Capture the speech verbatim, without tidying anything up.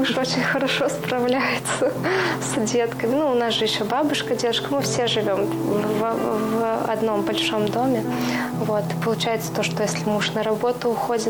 Муж очень хорошо справляется с детками. Ну, у нас же еще бабушка, дедушка. Мы все живем в, в одном большом доме. Вот. Получается то, что если муж на работу уходит,